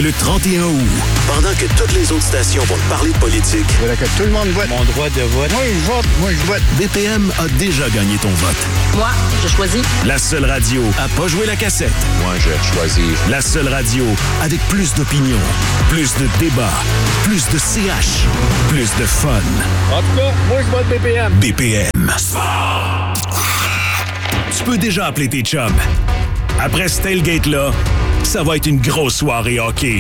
le 31 août. Pendant que toutes les autres stations vont te parler de politique. Voilà que tout le monde vote. Mon droit de vote. Moi, je vote. BPM a déjà gagné ton vote. Moi, je choisis. La seule radio à pas jouer la cassette. Moi, je choisis. La seule radio avec plus d'opinion, plus de débats, plus de CH, plus de fun. En tout cas, moi, je vote BPM. BPM. Tu peux déjà appeler tes chums. Après ce tailgate-là, ça va être une grosse soirée hockey.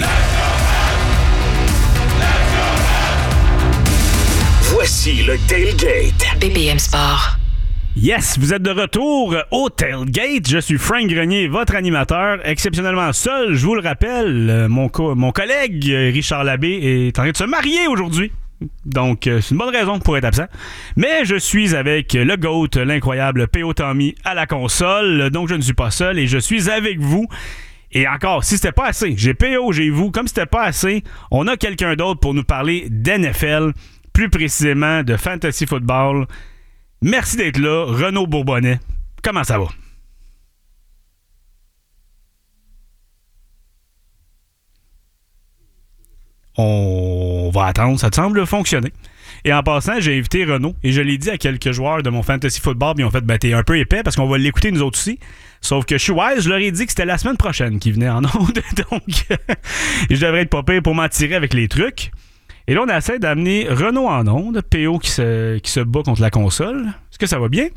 Voici le tailgate. BPM Sport. Yes, vous êtes de retour au Tailgate. Je suis Frank Grenier, votre animateur, exceptionnellement seul. Je vous le rappelle, mon collègue Richard Labbé est en train de se marier aujourd'hui. Donc, c'est une bonne raison pour être absent. Mais je suis avec le GOAT, l'incroyable P.O. Tommy à la console. Donc, je ne suis pas seul et je suis avec vous. Et encore, si c'était pas assez, j'ai P.O., j'ai vous. Comme c'était pas assez, on a quelqu'un d'autre pour nous parler d'NFL, plus précisément de Fantasy Football. Merci d'être là, Renaud Bourbonnais. Comment ça va? On va attendre, ça te semble fonctionner. Et en passant, j'ai invité Renaud et je l'ai dit à quelques joueurs de mon Fantasy Football, puis ils ont fait, t'es un peu épais parce qu'on va l'écouter nous autres aussi. Sauf que je suis wise, je leur ai dit que c'était la semaine prochaine qu'il venait en onde, donc je devrais être pas pire pour m'en tirer avec les trucs. Et là, on essaie d'amener Renaud en onde, PO qui se bat contre la console. Est-ce que ça va bien?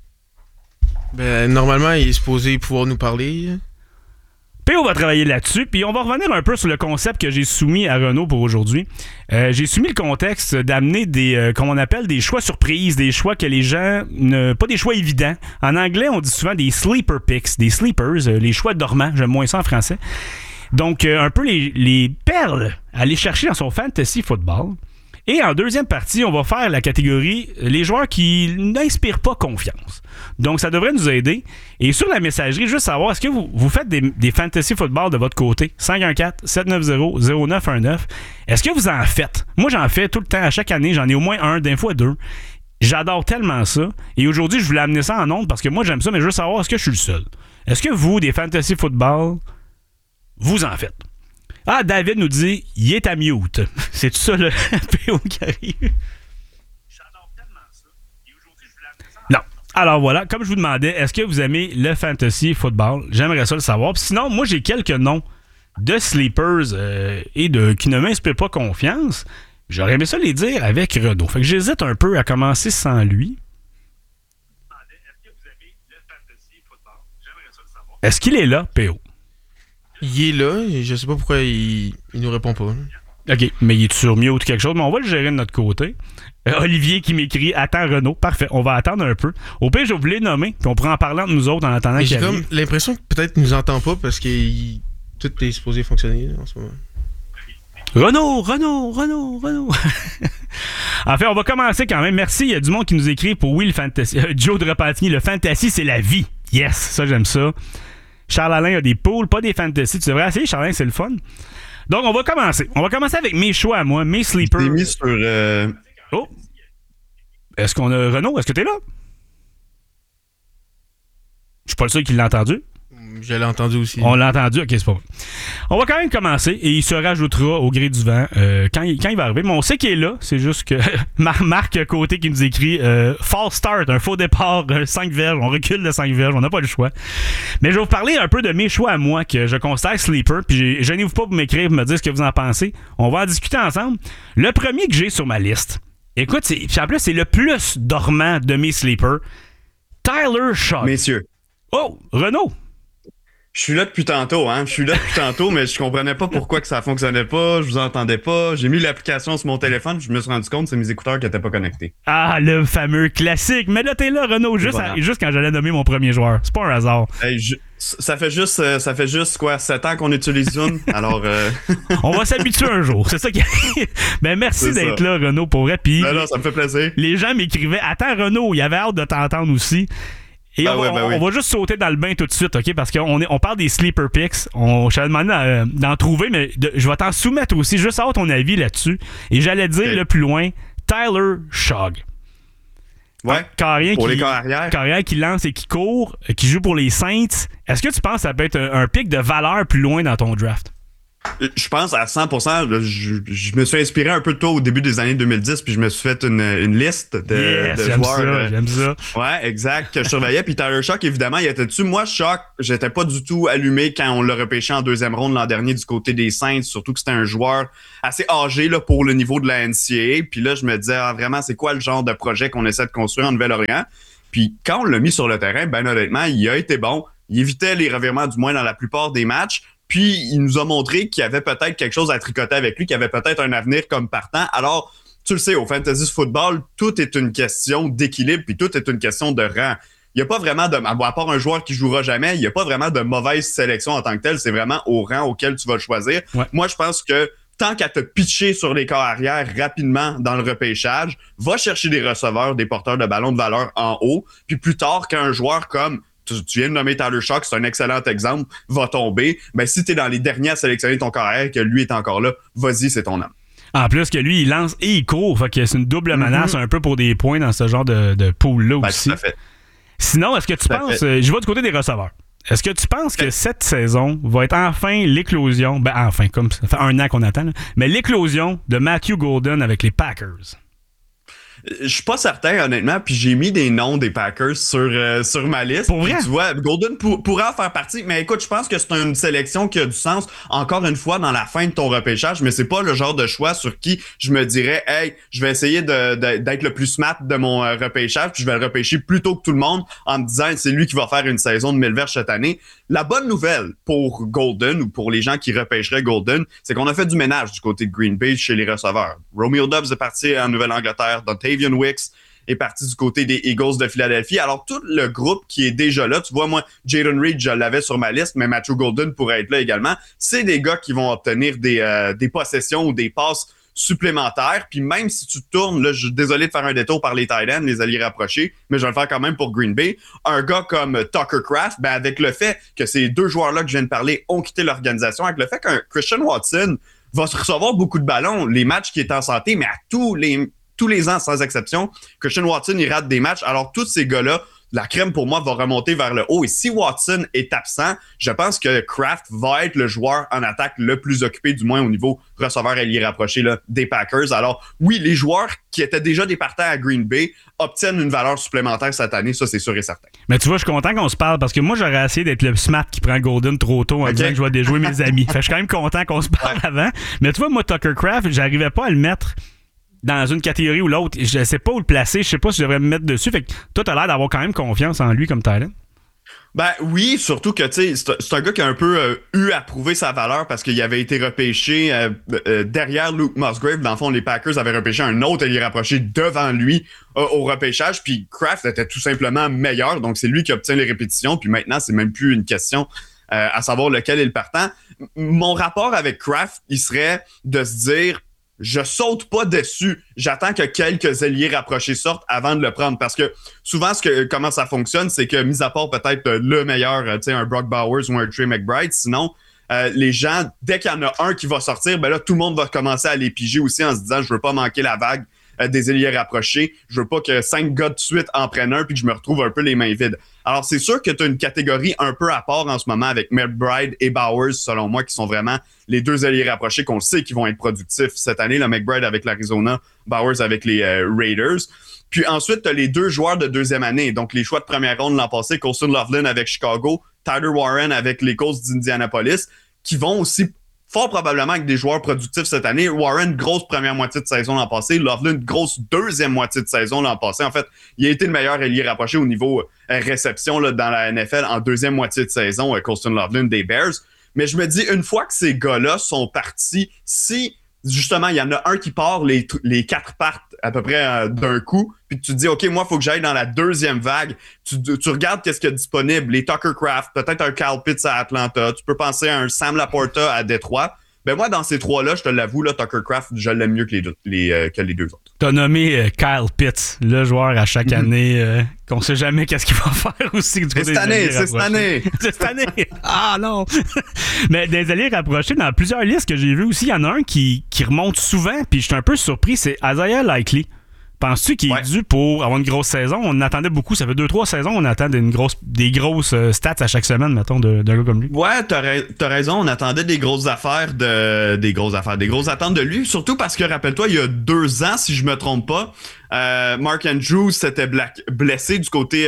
Ben, normalement, il est supposé pouvoir nous parler. PO va travailler là-dessus, puis on va revenir un peu sur le concept que j'ai soumis à Renaud pour aujourd'hui. J'ai soumis le contexte d'amener des, comme on appelle, des choix surprises, des choix que les gens, pas des choix évidents. En anglais, on dit souvent des sleeper picks, des sleepers, les choix dormants, j'aime moins ça en français. Donc, un peu les perles à aller chercher dans son fantasy football. Et en deuxième partie, on va faire la catégorie les joueurs qui n'inspirent pas confiance. Donc, ça devrait nous aider. Et sur la messagerie, juste savoir, est-ce que vous faites des fantasy football de votre côté? 514-790-0919. Est-ce que vous en faites? Moi, j'en fais tout le temps. À chaque année, j'en ai au moins un, des fois deux. J'adore tellement ça. Et aujourd'hui, je voulais amener ça en ondes parce que moi, j'aime ça, mais je veux savoir, est-ce que je suis le seul? Est-ce que vous, des fantasy football, vous en faites? Ah, David nous dit, il est à mute. C'est tout ça le PO qui arrive? J'adore tellement ça. Et aujourd'hui, je voulais amener ça. Non. Alors voilà, comme je vous demandais, est-ce que vous aimez le fantasy football? J'aimerais ça le savoir. Puis sinon, moi, j'ai quelques noms de sleepers et qui ne m'inspirent pas confiance. J'aurais aimé ça les dire avec Renaud. Fait que j'hésite un peu à commencer sans lui. Est-ce que vous aimez le fantasy football? J'aimerais ça le savoir. Est-ce qu'il est là, PO? Il est là, et je sais pas pourquoi il nous répond pas. OK, mais il est sur mute ou quelque chose, mais on va le gérer de notre côté. Olivier qui m'écrit « Attends Renaud ». Parfait, on va attendre un peu. Au pire, je vais vous les nommer, puis on pourra en parler entre nous autres en attendant qu'il J'ai arrive. comme l'impression que peut-être il nous entend pas parce que tout est supposé fonctionner en ce moment. Renaud. En fait, on va commencer quand même. Merci, il y a du monde qui nous écrit pour le fantasy. Joe de Repentigny, le fantasy, c'est la vie. Yes, ça j'aime ça. Charles Alain a des poules, pas des fantasy. Tu devrais essayer, Charles Alain, c'est le fun. Donc, on va commencer. On va commencer avec mes choix à moi, mes sleepers. Je t'ai mis sur... Oh! Est-ce qu'on a... Renaud, est-ce que t'es là? Je suis pas le seul qui l'a entendu. Je l'ai entendu aussi. On l'a entendu? OK, c'est pas vrai. On va quand même commencer et il se rajoutera au gré du vent quand il va arriver. Mais on sait qu'il est là. C'est juste que Marc Côté qui nous écrit false start, un faux départ, 5 verges. On recule de 5 verges. On n'a pas le choix. Mais je vais vous parler un peu de mes choix à moi que je considère sleeper. Puis gênez-vous pas pour m'écrire pour me dire ce que vous en pensez. On va en discuter ensemble. Le premier que j'ai sur ma liste, écoute, puis en plus, c'est le plus dormant de mes sleepers. Tyler Shaw. Messieurs. Oh, Renaud. Je suis là depuis tantôt, mais je comprenais pas pourquoi que ça fonctionnait pas, je vous entendais pas. J'ai mis l'application sur mon téléphone, je me suis rendu compte que c'est mes écouteurs qui étaient pas connectés. Ah, le fameux classique. Mais là, t'es là, Renaud, juste quand j'allais nommer mon premier joueur. C'est pas un hasard. Hey, ça fait juste quoi, 7 ans qu'on utilise Zoom, alors... On va s'habituer un jour, c'est ça qui arrive. Ben merci c'est d'être ça. là, Renaud, pour vrai. Puis Ben là, ça me fait plaisir. les gens m'écrivaient, attends, Renaud, il avait hâte de t'entendre aussi. Et Ben on va juste sauter dans le bain tout de suite, OK? Parce qu'on parle des sleeper picks. Je t'avais demandé d'en trouver, mais je vais t'en soumettre aussi, juste avoir ton avis là-dessus. Et j'allais dire le plus loin, Tyler Shaw. Ouais, pour les corps arrière. Carrière qui lance et qui court, qui joue pour les Saints. Est-ce que tu penses que ça peut être un pic de valeur plus loin dans ton draft? Je pense à 100%. Là, je me suis inspiré un peu de toi au début des années 2010, puis je me suis fait une liste de j'aime joueurs. J'aime ça. Ouais, exact, que je surveillais. Puis Tyler Shock, évidemment, il était dessus. Moi, Shock, j'étais pas du tout allumé quand on l'a repêché en deuxième ronde l'an dernier du côté des Saints, surtout que c'était un joueur assez âgé là, pour le niveau de la NCAA. Puis là, je me disais, vraiment, c'est quoi le genre de projet qu'on essaie de construire en Nouvelle-Orléans? Puis quand on l'a mis sur le terrain, ben honnêtement, il a été bon. Il évitait les revirements, du moins dans la plupart des matchs. Puis, il nous a montré qu'il y avait peut-être quelque chose à tricoter avec lui, qu'il y avait peut-être un avenir comme partant. Alors, tu le sais, au fantasy football, tout est une question d'équilibre, puis tout est une question de rang. Il n'y a pas vraiment à part un joueur qui jouera jamais, il n'y a pas vraiment de mauvaise sélection en tant que telle. C'est vraiment au rang auquel tu vas le choisir. Ouais. Moi, je pense que tant qu'à te pitcher sur les corps arrière rapidement dans le repêchage, va chercher des receveurs, des porteurs de ballon de valeur en haut, puis plus tard qu'un joueur comme tu viens de nommer Tyler Shock, c'est un excellent exemple, va tomber. Ben, si tu es dans les derniers à sélectionner ton carrière, que lui est encore là, vas-y, c'est ton homme. En plus que lui, il lance et il court. Fait que c'est une double menace un peu pour des points dans ce genre de pool-là aussi. Tout à fait. Sinon, est-ce que tu penses... je vais du côté des receveurs. Est-ce que tu penses que cette saison va être enfin l'éclosion... Ben enfin, comme ça fait 1 an qu'on attend, là, mais l'éclosion de Matthew Golden avec les Packers? Je suis pas certain, honnêtement, puis j'ai mis des noms des Packers sur ma liste. Pour vrai? Tu vois, Golden pourrait en faire partie, mais écoute, je pense que c'est une sélection qui a du sens, encore une fois, dans la fin de ton repêchage, mais c'est pas le genre de choix sur qui je me dirais, hey, je vais essayer d'être le plus smart de mon repêchage, puis je vais le repêcher plus tôt que tout le monde en me disant, c'est lui qui va faire une saison de 1000 verges cette année. La bonne nouvelle pour Golden, ou pour les gens qui repêcheraient Golden, c'est qu'on a fait du ménage du côté de Green Bay chez les receveurs. Romeo Doubs est parti en Nouvelle-Angleterre, Dontavian Wicks est parti du côté des Eagles de Philadelphie. Alors, tout le groupe qui est déjà là, tu vois, moi, Jayden Reed, je l'avais sur ma liste, mais Matthew Golden pourrait être là également. C'est des gars qui vont obtenir des possessions ou des passes supplémentaires. Puis même si tu tournes, là, je suis désolé de faire un détour par les tight ends, les alliés rapprochés, mais je vais le faire quand même pour Green Bay. Un gars comme Tucker Kraft, ben avec le fait que ces deux joueurs-là que je viens de parler ont quitté l'organisation, avec le fait qu'un Christian Watson va se recevoir beaucoup de ballons, les matchs qui est en santé, mais à tous les ans, sans exception, Christian Watson, il rate des matchs. Alors, tous ces gars-là, la crème, pour moi, va remonter vers le haut. Et si Watson est absent, je pense que Kraft va être le joueur en attaque le plus occupé, du moins au niveau receveur allié rapproché là, des Packers. Alors, oui, les joueurs qui étaient déjà des partants à Green Bay obtiennent une valeur supplémentaire cette année. Ça, c'est sûr et certain. Mais tu vois, je suis content qu'on se parle parce que moi, j'aurais essayé d'être le smart qui prend Golden trop tôt en disant que je vais déjouer mes amis. Fait que je suis quand même content qu'on se parle avant. Mais tu vois, moi, Tucker Kraft, j'arrivais pas à le mettre dans une catégorie ou l'autre. Je sais pas où le placer. Je sais pas si je devrais me mettre dessus. Fait que toi, t'as l'air d'avoir quand même confiance en lui comme talent. Ben oui, surtout que tu sais, c'est un gars qui a un peu eu à prouver sa valeur parce qu'il avait été repêché derrière Luke Musgrave. Dans le fond, les Packers avaient repêché un autre allié rapproché devant lui au repêchage. Puis Kraft était tout simplement meilleur. Donc c'est lui qui obtient les répétitions. Puis maintenant, c'est même plus une question à savoir lequel est le partant. Mon rapport avec Kraft, il serait de se dire, je saute pas dessus. J'attends que quelques alliés rapprochés sortent avant de le prendre. Parce que souvent, comment ça fonctionne, c'est que, mis à part peut-être le meilleur, tu sais, un Brock Bowers ou un Trey McBride, sinon, les gens, dès qu'il y en a un qui va sortir, ben là, tout le monde va commencer à les piger aussi en se disant, je veux pas manquer la vague des alliés rapprochés. Je veux pas que 5 gars de suite en prennent un puis que je me retrouve un peu les mains vides. Alors, c'est sûr que tu as une catégorie un peu à part en ce moment avec McBride et Bowers, selon moi, qui sont vraiment les deux alliés rapprochés qu'on sait qui vont être productifs cette année. Le McBride avec l'Arizona, Bowers avec les Raiders. Puis ensuite, tu as les deux joueurs de deuxième année. Donc, les choix de première ronde l'an passé, Colston Loveland avec Chicago, Tyler Warren avec les Colts d'Indianapolis, qui vont aussi fort probablement avec des joueurs productifs cette année. Warren, grosse première moitié de saison l'an passé. Loveland, grosse deuxième moitié de saison l'an passé. En fait, il a été le meilleur allié rapproché au niveau réception là, dans la NFL en deuxième moitié de saison, Colston Loveland des Bears. Mais je me dis, une fois que ces gars-là sont partis, si justement, il y en a un qui part, les 4 partent à peu près d'un coup, puis tu te dis, OK, moi, il faut que j'aille dans la deuxième vague. Tu regardes qu'est-ce qu'il y a disponible, les Tucker Kraft, peut-être un Kyle Pitts à Atlanta, tu peux penser à un Sam Laporta à Détroit. Ben moi, dans ces trois-là, je te l'avoue, là, Tucker Kraft, je l'aime mieux que les deux autres. T'as nommé Kyle Pitts, le joueur à chaque année qu'on sait jamais qu'est-ce qu'il va faire aussi. C'est cette année. C'est cette année. Ah non! Mais des alliés rapprochés, dans plusieurs listes que j'ai vues aussi, il y en a un qui remonte souvent, puis je suis un peu surpris, c'est Isaiah Likely penses-tu qu'il est dû pour avoir une grosse saison? On attendait beaucoup. Ça fait 2-3 saisons, on attend des grosses stats à chaque semaine, mettons, d'un gars comme lui. Ouais, t'as raison. On attendait des grosses attentes de lui. Surtout parce que, rappelle-toi, il y a 2 ans, si je me trompe pas, Mark Andrews s'était blessé du côté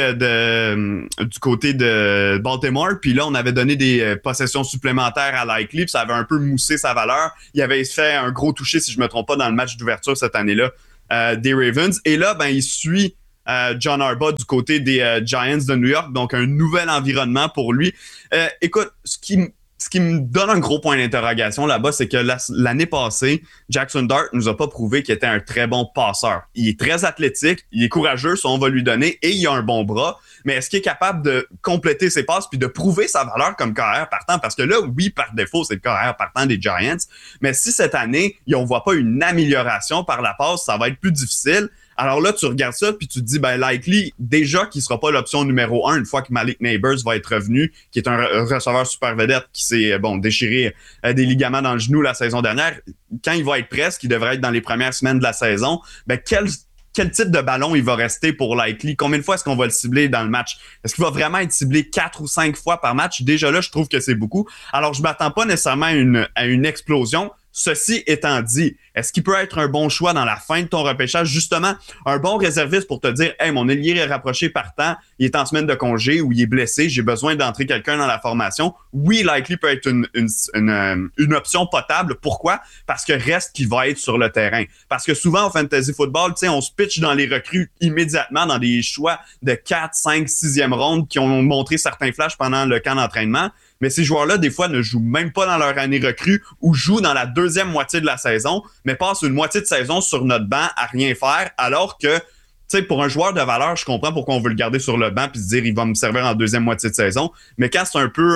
de Baltimore. Puis là, on avait donné des possessions supplémentaires à Likely. Puis ça avait un peu moussé sa valeur. Il avait fait un gros toucher, si je me trompe pas, dans le match d'ouverture cette année-là. Des Ravens. Et là, il suit John Harbaugh du côté des Giants de New York. Donc, un nouvel environnement pour lui. Écoute, ce qui me donne un gros point d'interrogation là-bas, c'est que l'année passée, Jackson Dart nous a pas prouvé qu'il était un très bon passeur. Il est très athlétique, il est courageux, ça on va lui donner, et il a un bon bras. Mais est-ce qu'il est capable de compléter ses passes puis de prouver sa valeur comme carrière partant? Parce que là, oui, par défaut, c'est le carrière partant des Giants. Mais si cette année, on voit pas une amélioration par la passe, ça va être plus difficile. Alors là, tu regardes ça puis tu te dis, Likely, déjà qu'il sera pas l'option numéro 1 une fois que Malik Neighbors va être revenu, qui est un receveur super vedette qui s'est déchiré des ligaments dans le genou la saison dernière. Quand il va être prêt, ce qui devrait être dans les premières semaines de la saison, quel type de ballon il va rester pour Likely? Combien de fois est-ce qu'on va le cibler dans le match? Est-ce qu'il va vraiment être ciblé 4 ou 5 fois par match? Déjà là, je trouve que c'est beaucoup. Alors, je m'attends pas nécessairement à une explosion. Ceci étant dit, est-ce qu'il peut être un bon choix dans la fin de ton repêchage? Justement, un bon réserviste pour te dire, hey, mon ailier est rapproché partant, il est en semaine de congé ou il est blessé, j'ai besoin d'entrer quelqu'un dans la formation. Oui, Likely peut être une option potable. Pourquoi? Parce que reste qu'il va être sur le terrain. Parce que souvent, au fantasy football, on se pitch dans les recrues immédiatement dans des choix de 4, 5, 6e ronde qui ont montré certains flashs pendant le camp d'entraînement. Mais ces joueurs-là, des fois, ne jouent même pas dans leur année recrue ou jouent dans la deuxième moitié de la saison, mais passent une moitié de saison sur notre banc à rien faire, alors que, tu sais, pour un joueur de valeur, je comprends pourquoi on veut le garder sur le banc puis se dire il va me servir en deuxième moitié de saison. Mais quand c'est un peu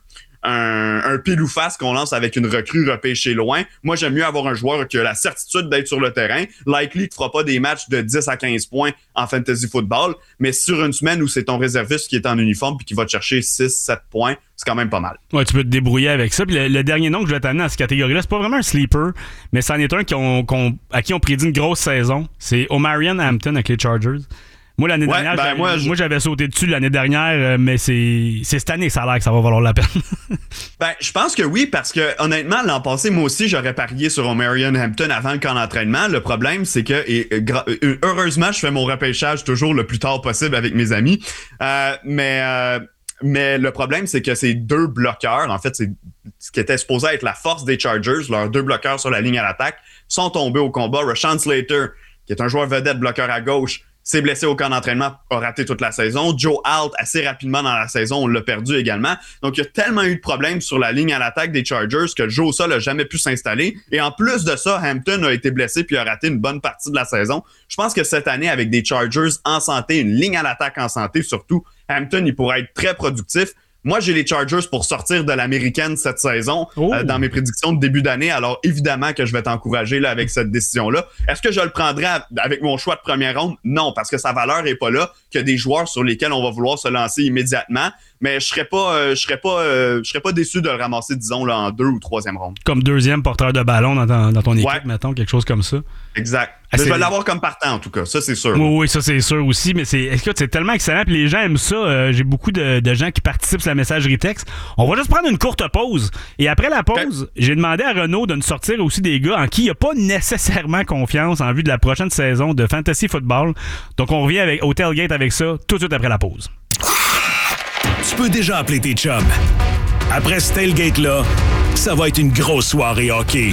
un pile ou face qu'on lance avec une recrue repêchée loin, moi, j'aime mieux avoir un joueur qui a la certitude d'être sur le terrain. Likely ne fera pas des matchs de 10 à 15 points en fantasy football, mais sur une semaine où c'est ton réserviste qui est en uniforme puis qui va te chercher 6-7 points, c'est quand même pas mal. Ouais, tu peux te débrouiller avec ça. Puis le dernier nom que je vais t'amener dans cette catégorie-là, c'est pas vraiment un sleeper, mais c'en est un à qui on prédit une grosse saison. C'est Omarion Hampton avec les Chargers. Moi, l'année dernière, moi, j'avais sauté dessus l'année dernière, mais c'est cette année, ça a l'air que ça va valoir la peine. Je pense que oui, parce que honnêtement, l'an passé, moi aussi, j'aurais parié sur Omarion Hampton avant le camp d'entraînement. Le problème, c'est que, heureusement, je fais mon repêchage toujours le plus tard possible avec mes amis. Mais le problème, c'est que ces 2 bloqueurs, en fait, c'est ce qui était supposé être la force des Chargers, leurs 2 bloqueurs sur la ligne à l'attaque, sont tombés au combat. Rashawn Slater, qui est un joueur vedette bloqueur à gauche, s'est blessé au camp d'entraînement, a raté toute la saison. Joe Alt, assez rapidement dans la saison, on l'a perdu également. Donc, il y a tellement eu de problèmes sur la ligne à l'attaque des Chargers que Joe Sol n'a jamais pu s'installer. Et en plus de ça, Hampton a été blessé puis a raté une bonne partie de la saison. Je pense que cette année, avec des Chargers en santé, une ligne à l'attaque en santé surtout, Hampton, il pourrait être très productif. Moi, j'ai les Chargers pour sortir de l'américaine cette saison dans mes prédictions de début d'année. Alors, évidemment que je vais t'encourager là, avec cette décision-là. Est-ce que je le prendrai avec mon choix de première ronde? Non, parce que sa valeur n'est pas là, qu'il y a des joueurs sur lesquels on va vouloir se lancer immédiatement. Mais je serais pas déçu de le ramasser, disons, là, en 2 ou 3e ronde. Comme 2e porteur de ballon dans ton équipe, mettons, quelque chose comme ça. Exact. Je vais l'avoir comme partant, en tout cas. Ça, c'est sûr. Oui, ça, c'est sûr aussi. Mais c'est tellement excellent. Puis les gens aiment ça. J'ai beaucoup de gens qui participent sur la messagerie texte. On va juste prendre une courte pause. Et après la pause, j'ai demandé à Renaud de nous sortir aussi des gars en qui il n'y a pas nécessairement confiance en vue de la prochaine saison de Fantasy Football. Donc, on revient au Tailgate avec ça tout de suite après la pause. Tu peux déjà appeler tes chums. Après ce tailgate-là, ça va être une grosse soirée hockey.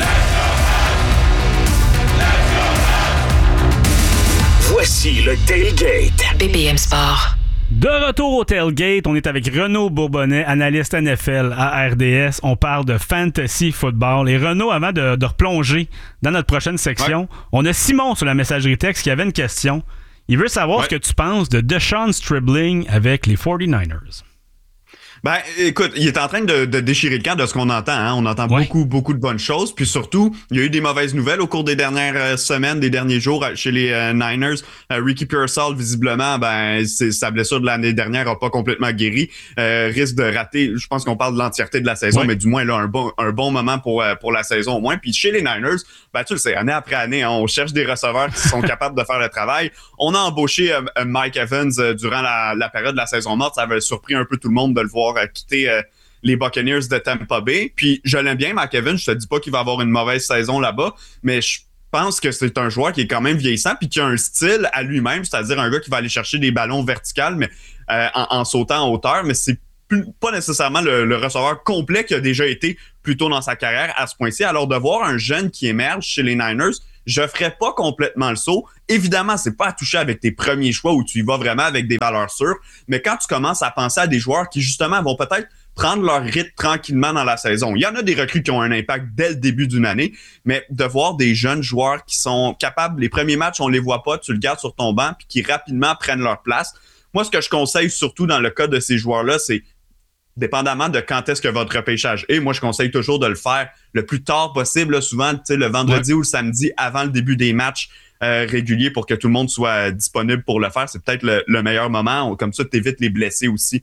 Voici le Tailgate. BPM Sport. De retour au Tailgate, on est avec Renaud Bourbonnais, analyste NFL à RDS. On parle de Fantasy Football. Et Renaud, avant de replonger dans notre prochaine section, on a Simon sur la messagerie texte qui avait une question. Il veut savoir ce que tu penses de Deshaun Stribling avec les 49ers. Ben, écoute, il est en train de déchirer le camp de ce qu'on entend. Hein? On entend beaucoup de bonnes choses. Puis surtout, il y a eu des mauvaises nouvelles au cours des dernières semaines, des derniers jours chez les Niners. Ricky Pearsall, visiblement, sa blessure de l'année dernière n'a pas complètement guéri. Risque de rater, je pense qu'on parle de l'entièreté de la saison, mais du moins, là, un bon moment pour la saison au moins. Puis chez les Niners, tu le sais, année après année, hein, on cherche des receveurs qui sont capables de faire le travail. On a embauché Mike Evans durant la période de la saison morte. Ça avait surpris un peu tout le monde de le voir quitter les Buccaneers de Tampa Bay. Puis je l'aime bien, Mike Evans. Je te dis pas qu'il va avoir une mauvaise saison là-bas, mais je pense que c'est un joueur qui est quand même vieillissant puis qui a un style à lui-même, c'est-à-dire un gars qui va aller chercher des ballons verticales mais en sautant en hauteur, mais c'est pas nécessairement le receveur complet qui a déjà été plus tôt dans sa carrière à ce point-ci. Alors de voir un jeune qui émerge chez les Niners, je ferais pas complètement le saut. Évidemment, c'est pas à toucher avec tes premiers choix où tu y vas vraiment avec des valeurs sûres, mais quand tu commences à penser à des joueurs qui justement vont peut-être prendre leur rythme tranquillement dans la saison. Il y en a des recrues qui ont un impact dès le début d'une année, mais de voir des jeunes joueurs qui sont capables, les premiers matchs, on les voit pas, tu le gardes sur ton banc, puis qui rapidement prennent leur place. Moi, ce que je conseille surtout dans le cas de ces joueurs-là, c'est dépendamment de quand est-ce que votre repêchage est. Moi, je conseille toujours de le faire le plus tard possible, là, souvent le vendredi ou le samedi avant le début des matchs réguliers pour que tout le monde soit disponible pour le faire. C'est peut-être le meilleur moment. Comme ça, tu évites les blessés aussi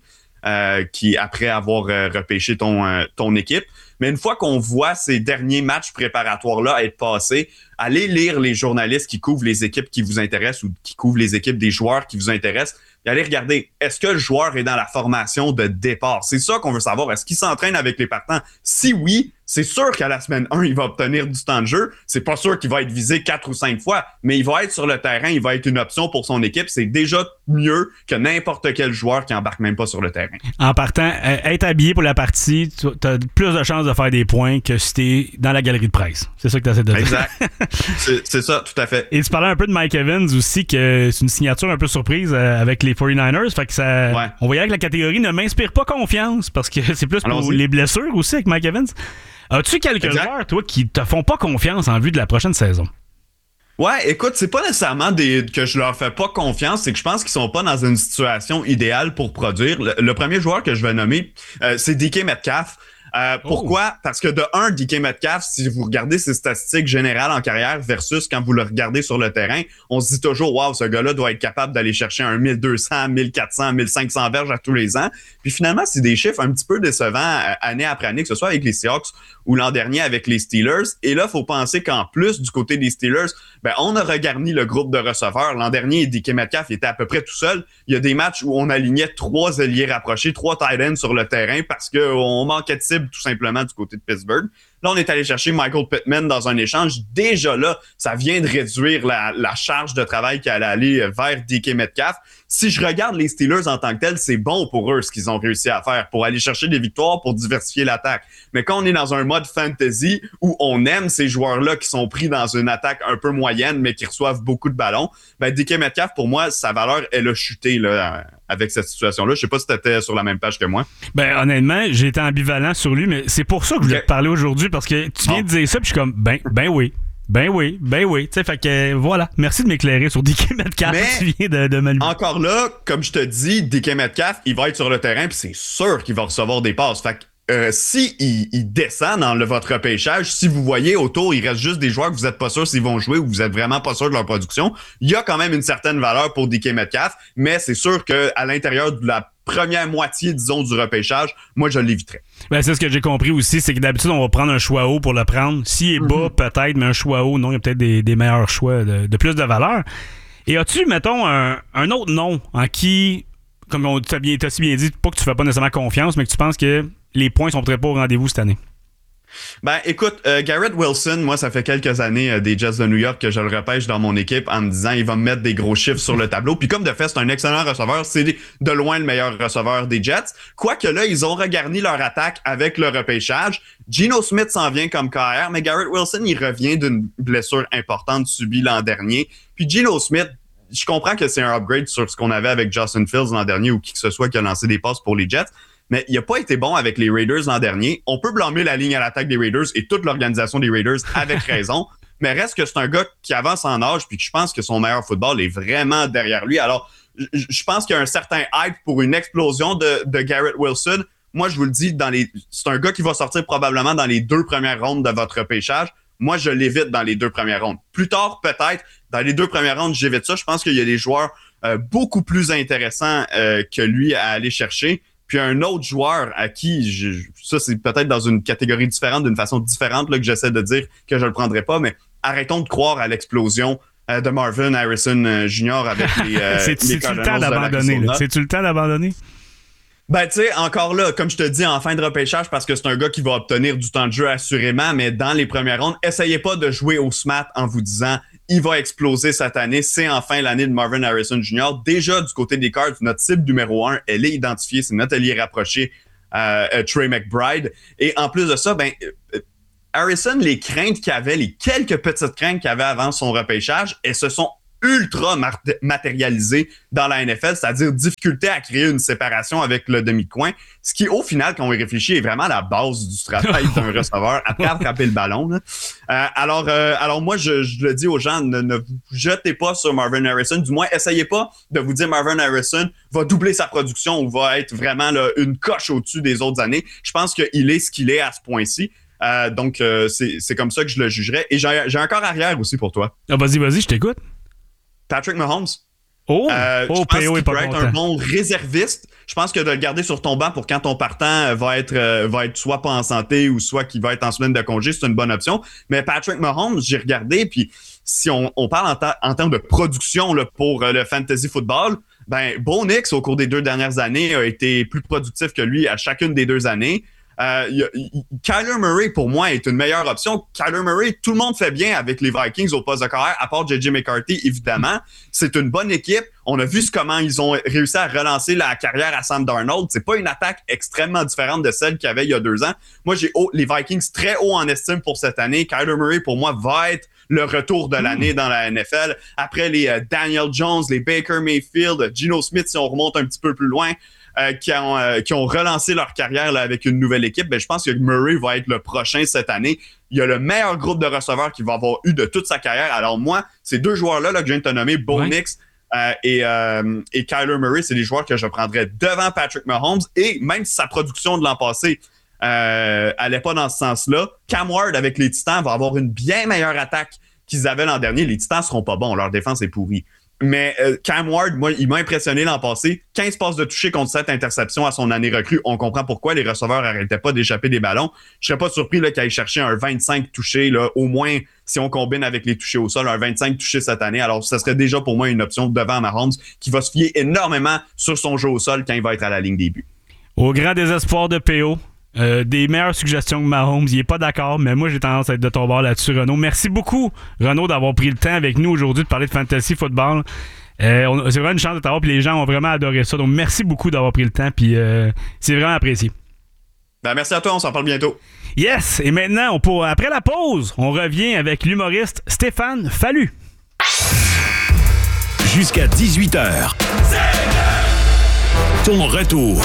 qui, après avoir repêché ton équipe. Mais une fois qu'on voit ces derniers matchs préparatoires-là être passés, allez lire les journalistes qui couvrent les équipes qui vous intéressent ou qui couvrent les équipes des joueurs qui vous intéressent. Et allez regarder, est-ce que le joueur est dans la formation de départ? C'est ça qu'on veut savoir. Est-ce qu'il s'entraîne avec les partants? Si oui, c'est sûr qu'à la semaine 1, il va obtenir du temps de jeu. C'est pas sûr qu'il va être visé 4 ou 5 fois, mais il va être sur le terrain, il va être une option pour son équipe. C'est déjà mieux que n'importe quel joueur qui embarque même pas sur le terrain. En partant, être habillé pour la partie, tu as plus de chances de faire des points que si t'es dans la galerie de presse. C'est ça que tu essaies de dire. Exact. c'est ça, tout à fait. Et tu parlais un peu de Mike Evans aussi, que c'est une signature un peu surprise avec les 49ers. Fait que ça, on voyait que la catégorie ne m'inspire pas confiance parce que c'est plus pour les blessures aussi avec Mike Evans. As-tu quelques joueurs, toi, qui te font pas confiance en vue de la prochaine saison? Ouais, écoute, c'est pas nécessairement que je leur fais pas confiance, c'est que je pense qu'ils sont pas dans une situation idéale pour produire. Le premier joueur que je vais nommer, c'est DK Metcalf. Pourquoi? Parce que de un, DK Metcalf, si vous regardez ses statistiques générales en carrière versus quand vous le regardez sur le terrain, on se dit toujours, wow, ce gars-là doit être capable d'aller chercher un 1200, 1400, 1500 verges à tous les ans. Puis finalement, c'est des chiffres un petit peu décevants année après année, que ce soit avec les Seahawks ou l'an dernier avec les Steelers. Et là, il faut penser qu'en plus, du côté des Steelers, on a regarni le groupe de receveurs. L'an dernier, DK Metcalf il était à peu près tout seul. Il y a des matchs où on alignait 3 ailiers rapprochés, 3 tight ends sur le terrain parce qu'on manquait de cible tout simplement du côté de Pittsburgh. Là, on est allé chercher Michael Pittman dans un échange. Déjà là, ça vient de réduire la charge de travail qui allait aller vers DK Metcalf. Si je regarde les Steelers en tant que tels, c'est bon pour eux ce qu'ils ont réussi à faire pour aller chercher des victoires, pour diversifier l'attaque. Mais quand on est dans un mode fantasy où on aime ces joueurs-là qui sont pris dans une attaque un peu moyenne mais qui reçoivent beaucoup de ballons, DK Metcalf, pour moi, sa valeur, elle a chuté là, avec cette situation-là. Je sais pas si tu étais sur la même page que moi. Honnêtement, j'ai été ambivalent sur lui, mais c'est pour ça que je voulais te parler aujourd'hui parce que tu viens de dire ça puis je suis comme, ben oui. Tu sais, fait que voilà. Merci de m'éclairer sur DK Metcalf. Mais tu viens de me... Encore là, comme je te dis, DK Metcalf, il va être sur le terrain puis c'est sûr qu'il va recevoir des passes. Fait que si il descend dans votre repêchage, si vous voyez autour, il reste juste des joueurs que vous n'êtes pas sûr s'ils vont jouer ou vous êtes vraiment pas sûr de leur production, il y a quand même une certaine valeur pour DK Metcalf, mais c'est sûr qu'à l'intérieur de la première moitié, disons, du repêchage, moi, je l'éviterais. C'est ce que j'ai compris aussi, c'est que d'habitude, on va prendre un choix haut pour le prendre. S'il est bas, peut-être, mais un choix haut, non, il y a peut-être des meilleurs choix de plus de valeur. Et as-tu, mettons, un autre nom en qui, comme tu as si bien dit, pas que tu fais pas nécessairement confiance, mais que tu penses que les points sont peut-être pas au rendez-vous cette année? Écoute, Garrett Wilson, moi, ça fait quelques années des Jets de New York que je le repêche dans mon équipe en me disant il va me mettre des gros chiffres sur le tableau. Puis comme de fait, c'est un excellent receveur. C'est de loin le meilleur receveur des Jets. Quoique là, ils ont regarni leur attaque avec le repêchage. Geno Smith s'en vient comme KR, mais Garrett Wilson, il revient d'une blessure importante subie l'an dernier. Puis Geno Smith, je comprends que c'est un upgrade sur ce qu'on avait avec Justin Fields l'an dernier ou qui que ce soit qui a lancé des passes pour les Jets. Mais il n'a pas été bon avec les Raiders l'an dernier. On peut blâmer la ligne à l'attaque des Raiders et toute l'organisation des Raiders avec raison. Mais reste que c'est un gars qui avance en âge puis que je pense que son meilleur football est vraiment derrière lui. Alors, je pense qu'il y a un certain hype pour une explosion de Garrett Wilson. moi, je vous le dis, c'est un gars qui va sortir probablement dans les 2 premières rondes de votre repêchage. Moi, je l'évite dans les 2 premières rondes. Plus tard, peut-être, dans les 2 premières rondes, j'évite ça. Je pense qu'il y a des joueurs beaucoup plus intéressants que lui à aller chercher. Puis un autre joueur à qui, ça c'est peut-être dans une catégorie différente, d'une façon différente là, que j'essaie de dire que je le prendrai pas, mais arrêtons de croire à l'explosion de Marvin Harrison Jr. avec les C'est-tu le temps d'abandonner? C'est-tu le temps d'abandonner? Ben, tu sais, encore là, comme je te dis, en fin de repêchage, parce que c'est un gars qui va obtenir du temps de jeu assurément, mais dans les premières rondes, essayez pas de jouer au SMAT en vous disant il va exploser cette année. C'est enfin l'année de Marvin Harrison Jr. Déjà, du côté des Cards, notre cible numéro 1, elle est identifiée. C'est notre allié rapproché, Trey McBride. Et en plus de ça, Harrison, les craintes qu'il avait, les quelques petites craintes qu'il avait avant son repêchage, elles se sont ultra matérialisées dans la NFL, c'est-à-dire difficulté à créer une séparation avec le demi-coin, ce qui, au final, quand on y réfléchit, est vraiment la base du travail d'un receveur après attraper le ballon. Là. Alors moi, je le dis aux gens, ne vous jetez pas sur Marvin Harrison, du moins, essayez pas de vous dire Marvin Harrison va doubler sa production ou va être vraiment là, une coche au-dessus des autres années. Je pense qu'il est ce qu'il est à ce point-ci. Donc, c'est comme ça que je le jugerais. Et j'ai un corps arrière aussi pour toi. Ah, vas-y, je t'écoute. Patrick Mahomes. PO est pas content. Un bon réserviste. Je pense que de le garder sur ton banc pour quand ton partant va être soit pas en santé ou soit qu'il va être en semaine de congé, c'est une bonne option. Mais Patrick Mahomes, j'ai regardé, puis si on parle en termes de production là, pour le fantasy football, Bo Nix, au cours des 2 dernières années, a été plus productif que lui à chacune des 2 années. Kyler Murray, pour moi, est une meilleure option. Kyler Murray, tout le monde fait bien avec les Vikings au poste de carrière, à part J.J. McCarthy, évidemment. C'est une bonne équipe. On a vu comment ils ont réussi à relancer la carrière à Sam Darnold. C'est pas une attaque extrêmement différente de celle qu'il y avait il y a 2 ans. Moi, j'ai les Vikings très haut en estime pour cette année. Kyler Murray, pour moi, va être le retour de l'année dans la NFL. Après les Daniel Jones, les Baker Mayfield, Geno Smith, si on remonte un petit peu plus loin, qui ont relancé leur carrière là, avec une nouvelle équipe, je pense que Murray va être le prochain cette année. Il y a le meilleur groupe de receveurs qu'il va avoir eu de toute sa carrière. Alors moi, ces 2 joueurs-là là, que je viens de te nommer, Bo Nix et Kyler Murray, c'est des joueurs que je prendrais devant Patrick Mahomes. Et même si sa production de l'an passé allait pas dans ce sens-là, Cam Ward avec les Titans va avoir une bien meilleure attaque qu'ils avaient l'an dernier. Les Titans seront pas bons, leur défense est pourrie. Mais Cam Ward, moi, il m'a impressionné l'an passé. 15 passes de toucher contre 7 interceptions à son année recrue. On comprend pourquoi les receveurs n'arrêtaient pas d'échapper des ballons. Je serais pas surpris là, qu'il aille chercher un 25 touchés, là, au moins si on combine avec les touchés au sol, un 25 touchés cette année. Alors, ça serait déjà pour moi une option devant Mahomes qui va se fier énormément sur son jeu au sol quand il va être à la ligne des buts. Au grand désespoir de PO, des meilleures suggestions que Mahomes, il est pas d'accord, mais moi j'ai tendance à être de ton bord là-dessus, Renaud. Merci beaucoup, Renaud, d'avoir pris le temps avec nous aujourd'hui de parler de fantasy football. C'est vraiment une chance de t'avoir, puis les gens ont vraiment adoré ça. Donc merci beaucoup d'avoir pris le temps, puis c'est vraiment apprécié. Merci à toi, on s'en parle bientôt. Yes, et maintenant, après la pause, on revient avec l'humoriste Stéphane Fallu. Jusqu'à 18h. Ton retour.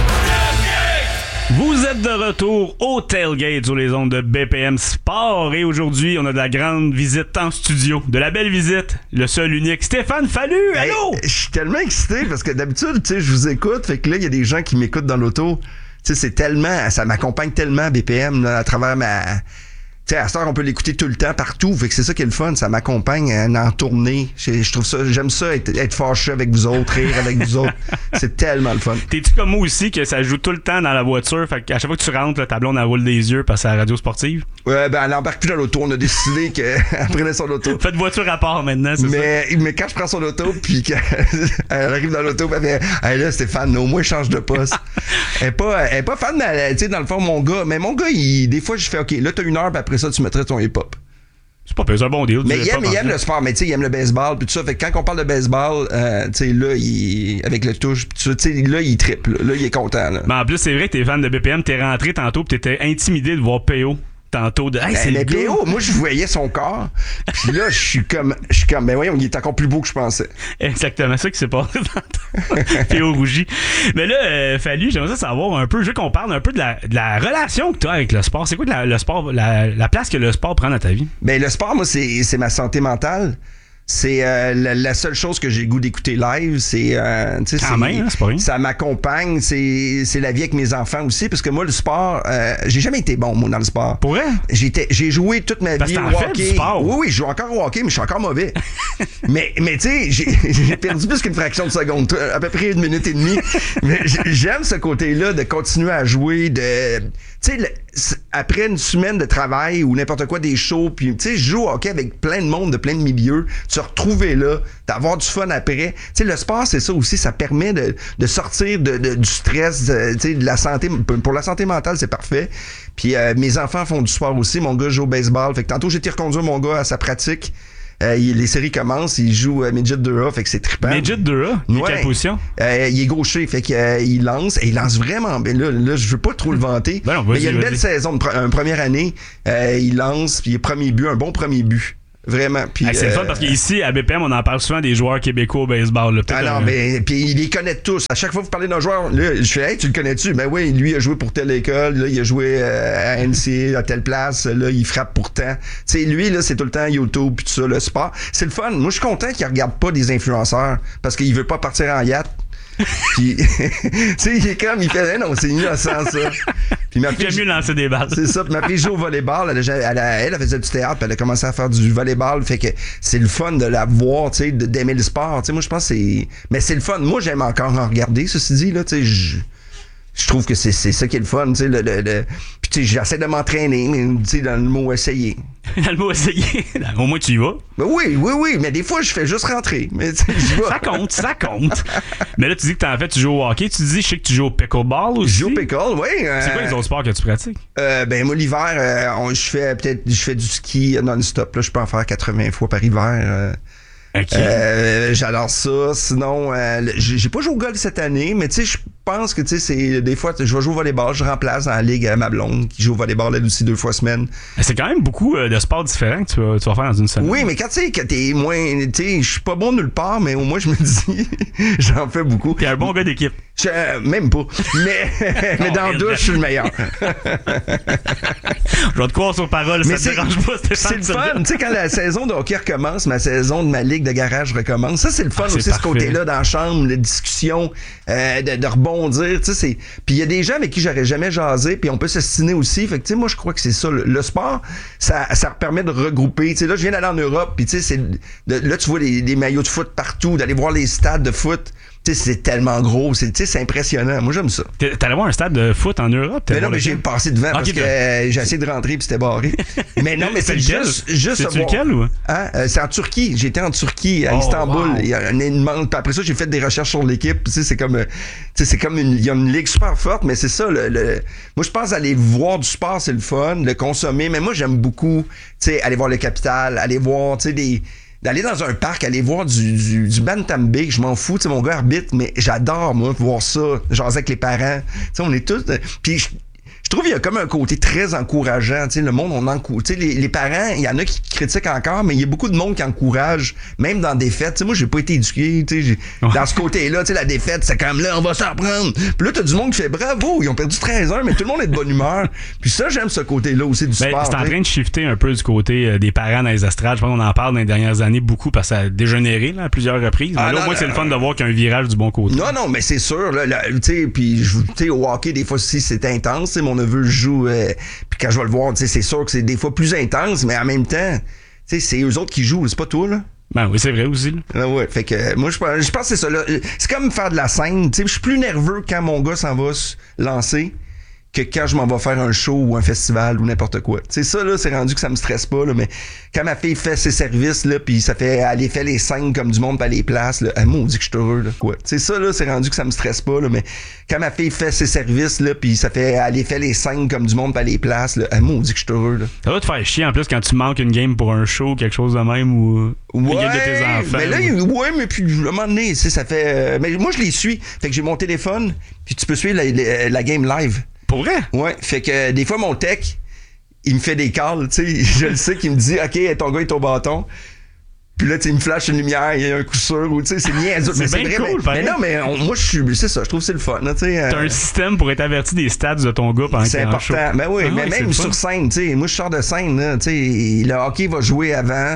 Vous êtes de retour au Tailgate sur les ondes de BPM Sport et aujourd'hui, on a de la grande visite en studio, de la belle visite, le seul unique Stéphane Fallu. Allô? Je suis tellement excité parce que d'habitude, tu sais, je vous écoute, fait que là, il y a des gens qui m'écoutent dans l'auto. Tu sais, c'est tellement, ça m'accompagne tellement BPM là, à travers ma... Tu sais, à cette heure, on peut l'écouter tout le temps, partout. Fait que c'est ça qui est le fun. Ça m'accompagne en tournée. Je trouve ça, j'aime ça, être fâché avec vous autres, rire avec vous autres. C'est tellement le fun. T'es-tu comme moi aussi que ça joue tout le temps dans la voiture? Fait qu'à chaque fois que tu rentres, là, ta blonde, elle roule des yeux parce que c'est la radio sportive? Ouais, elle embarque plus dans l'auto. On a décidé qu'elle prenait son auto. Faites voiture à part maintenant, c'est ça? Mais quand je prends son auto, puis qu'elle arrive dans l'auto, elle fait « Hey là, Stéphane, au moins, change de poste. » Elle est pas fan, tu sais, dans le fond, mon gars. Mais mon gars, des fois, je fais « OK, là, t'as 1 heure, puis après ça, tu mettrais ton hip-hop. » C'est pas un bon deal. Mais il aime le sport, mais tu sais, il aime le baseball, puis tout ça. Fait que quand on parle de baseball, tu sais, là, avec le touche, tu sais, là, il triple. Là, il est content. Là. Mais en plus, c'est vrai que t'es fan de BPM, t'es rentré tantôt, pis t'étais intimidé de voir PO tantôt. Hey, c'est mais PO, moi, je voyais son corps, puis là, je suis comme, ben voyons, il est encore plus beau que je pensais. Exactement, ça qui s'est passé tantôt. PO rougit. Mais là, Fallu, j'aimerais ça savoir un peu, je veux qu'on parle un peu de la relation que tu as avec le sport. C'est quoi le sport, la place que le sport prend dans ta vie? Ben, le sport, moi, c'est ma santé mentale. C'est la seule chose que j'ai le goût d'écouter live, c'est tu sais, c'est pas rien. Ça m'accompagne, c'est la vie avec mes enfants aussi, parce que moi le sport, j'ai jamais été bon moi dans le sport. Pour vrai? J'ai joué toute ma vie au hockey. Du sport. Oui, je joue encore au hockey, mais je suis encore mauvais. mais tu sais, j'ai perdu plus qu'une fraction de seconde, à peu près 1 minute et demie. Mais j'aime ce côté-là de continuer à jouer, tu sais, après une semaine de travail ou n'importe quoi, des shows, puis tu sais, je joue au hockey avec plein de monde de plein de milieux, se retrouver là, d'avoir du fun après. Tu sais, le sport, c'est ça aussi, ça permet de sortir du stress, tu sais, de la santé. Pour la santé mentale, c'est parfait. Puis mes enfants font du sport aussi. Mon gars joue au baseball. Fait que tantôt, j'ai été reconduire mon gars à sa pratique. Les séries commencent, il joue Midget 2A, fait que c'est trippant. Midget 2A? Il est quelle position? Il est gaucher, fait qu'il lance, et il lance vraiment bien. Là, je veux pas trop le vanter, ben non, mais il y a une belle saison, une première année. Il lance, puis premier but, un bon premier but. Vraiment. Puis, c'est le fun parce qu'ici, à BPM, on en parle souvent des joueurs québécois au baseball. Là, mais puis il les connaît tous. À chaque fois que vous parlez d'un joueur, là, je fais hey, tu le connais-tu? Ben oui, lui il a joué pour telle école, là, il a joué à NCA, à telle place, là, il frappe pourtant. Tu sais, lui, là, c'est tout le temps YouTube puis tout ça, le sport. C'est le fun. Moi, je suis content qu'il regarde pas des influenceurs parce qu'il veut pas partir en yacht. Puis, tu sais, il est comme, il fait, non, c'est innocent, ça. Puis ma fille, j'aime mieux lancer des balles. C'est ça. Puis ma fille joue au volleyball. Elle faisait du théâtre, puis elle a commencé à faire du volleyball. Fait que c'est le fun de la voir, tu sais, d'aimer le sport. Tu sais, moi, je pense que c'est. Mais c'est le fun. Moi, j'aime encore en regarder, ceci dit, là, tu sais, je trouve que c'est ça qui est le fun, tu sais, puis tu sais, j'essaie de m'entraîner, mais tu sais, dans le mot essayer. Dans le mot essayer? Au moins, tu y vas. Ben oui, mais des fois, je fais juste rentrer. Mais tu sais, j'y vais. Ça compte. Mais là, tu dis que tu joues au hockey. Tu dis, je sais que tu joues au pickleball aussi. Je joue au pickle, oui. C'est quoi les autres sports que tu pratiques? Ben moi, l'hiver, je fais du ski non-stop. Là, je peux en faire 80 fois par hiver. Okay. J'adore ça. Sinon, j'ai pas joué au golf cette année, mais tu sais, je pense que tu sais, c'est des fois, je vais jouer au volleyball, je remplace dans la ligue ma blonde qui joue au volleyball elle aussi 2 fois semaine. C'est quand même beaucoup de sports différents que tu vas faire dans une semaine. Oui, mais quand tu sais que t'es moins, tu sais, je suis pas bon nulle part, mais au moins je me dis, j'en fais beaucoup. T'es un bon gars d'équipe. Même pas. Mais dans le douche, je suis le meilleur. Je vais te croire sur parole, ça te dérange pas. C'est le fun. Tu sais, quand la saison de hockey recommence, ma saison de ma ligue de garage recommence, ça, c'est le fun aussi, ce côté-là, dans la chambre, la discussion, de rebondir. Tu sais, puis il y a des gens avec qui j'aurais jamais jasé, puis on peut s'estiner aussi. Fait que, tu sais, moi, je crois que c'est ça. Le sport, ça permet de regrouper. Tu sais, là, je viens d'aller en Europe, puis tu sais, là, tu vois des maillots de foot partout, d'aller voir les stades de foot. Tu sais, c'est tellement gros, c'est impressionnant. Moi, j'aime ça. T'es allé voir un stade de foot en Europe? Mais non, mais j'ai passé devant parce que j'ai essayé de rentrer puis c'était barré. Mais non, mais c'est juste c'est lequel ou? Hein? C'est en Turquie. J'étais en Turquie, à Istanbul. Wow. Il y a une immense. Puis après ça, j'ai fait des recherches sur l'équipe. Tu sais, c'est comme il y a une ligue super forte, mais c'est ça. Moi, je pense aller voir du sport, c'est le fun, le consommer. Mais moi, j'aime beaucoup, tu sais, aller voir le Capitale, aller voir, tu sais, d'aller dans un parc, aller voir du bantambe, je m'en fous, tu sais, mon gars arbitre, mais j'adore, moi, voir ça, jaser avec les parents. Tu sais, on est tous... Puis je trouve qu'il y a comme un côté très encourageant, tu sais, le monde, on encourage. Tu sais, les parents, il y en a qui critiquent encore, mais il y a beaucoup de monde qui encourage, même dans des fêtes. Tu sais, moi, j'ai pas été éduqué, tu sais, dans ce côté-là, tu sais, la défaite, c'est comme là, on va s'en prendre. Puis là, t'as du monde qui fait bravo, ils ont perdu 13-1, mais tout le monde est de bonne humeur. Puis ça, j'aime ce côté-là aussi du sport. C'est en train de shifter un peu du côté des parents dans les estrades. Je pense qu'on en parle dans les dernières années beaucoup parce que ça a dégénéré là, à plusieurs reprises. Mais là, au moins, c'est le fun de voir qu'il y a un virage du bon côté. Non, mais c'est sûr, là, tu sais, puis au hockey, des fois, si c'est intense, tu sais, mon neveu joue, puis quand je vais le voir, tu sais, c'est sûr que c'est des fois plus intense, mais en même temps, tu sais, c'est eux autres qui jouent, c'est pas toi, là. Ben oui, c'est vrai aussi. Là. Ah ouais, fait que moi, je pense que c'est ça, là. C'est comme faire de la scène, tu sais, je suis plus nerveux quand mon gars s'en va se lancer que quand je m'en vais faire un show ou un festival ou n'importe quoi. Tu sais, ça, là, c'est rendu que ça me stresse pas, là, mais quand ma fille fait ses services, là, puis ça fait, elle fait les scènes comme du monde, pas les places, là, elle m'a dit que je suis heureux, là, quoi. Tu sais, ça, là, c'est rendu que ça me stresse pas, là, mais quand ma fille fait ses services, là, puis ça fait, elle fait les scènes comme du monde, pas les places, là, elle m'a dit que je suis heureux, là. Ça va te faire chier, en plus, quand tu manques une game pour un show, quelque chose de même, ou une game de tes enfants. Mais là, mais puis, à un moment donné, ça fait, mais moi, je les suis. Fait que j'ai mon téléphone, puis tu peux suivre la game live. Pour vrai? Ouais, fait que des fois, mon tech, il me fait des calls, tu sais, je le sais qu'il me dit, OK, ton gars est au bâton. Puis là, tu sais, il me flash une lumière, il y a un coup sûr, ou tu sais, c'est niaiseux. C'est bien cool, mais non, mais moi, c'est ça, je trouve que c'est le fun, tu sais. T'as un système pour être averti des stats de ton gars pendant qu'il est en show. C'est important. Mais oui, mais même sur scène, tu sais, moi, je sors de scène, là, tu sais, le hockey va jouer avant.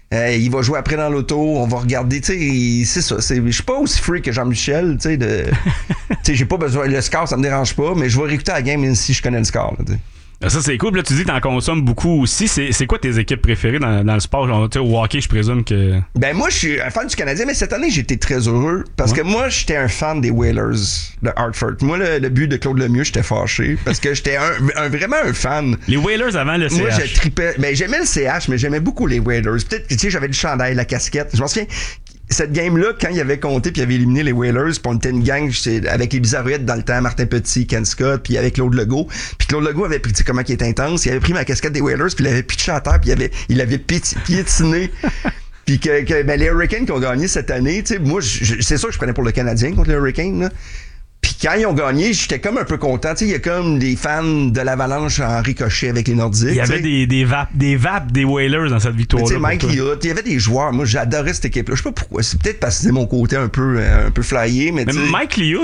Il va jouer après dans l'auto, on va regarder, tu sais, c'est ça. Je suis pas aussi freak que Jean-Michel, tu sais, tu sais, j'ai pas besoin, le score, ça me dérange pas, mais je vais réécouter la game même si je connais le score, là, t'sais. Ça, c'est cool. Puis là, tu dis que t'en consommes beaucoup aussi. C'est quoi tes équipes préférées dans le sport? Genre, au hockey, je présume que... Ben, moi, je suis un fan du Canadien, mais cette année, j'étais très heureux parce que moi, j'étais un fan des Whalers de Hartford. Moi, le but de Claude Lemieux, j'étais fâché parce que j'étais vraiment un fan. Les Whalers avant le CH. Moi, je tripais. Ben, j'aimais le CH, mais j'aimais beaucoup les Whalers. Peut-être que, tu sais, j'avais le chandail, la casquette. Je m'en souviens... Cette game-là, quand il avait compté puis il avait éliminé les Whalers, puis on était une gang avec les Bizarroïdes dans le temps, Martin Petit, Ken Scott, puis avec Claude Legault. Puis Claude Legault avait pris, tu sais comment il était intense, il avait pris ma casquette des Whalers, puis il avait pitché à terre, puis il avait piétiné. Puis ben, les Hurricanes qui ont gagné cette année, tu sais, moi, c'est sûr que je prenais pour le Canadien contre les Hurricanes, là. Puis quand ils ont gagné, j'étais comme un peu content. Tu sais, il y a comme des fans de l'Avalanche en ricochet avec les Nordiques. Il y avait des vapes des Whalers dans cette victoire-là. Tu sais, Mike Liut, il y avait des joueurs. Moi, j'adorais cette équipe-là. Je sais pas pourquoi. C'est peut-être parce que c'est mon côté un peu flyé, mais Mike Liut,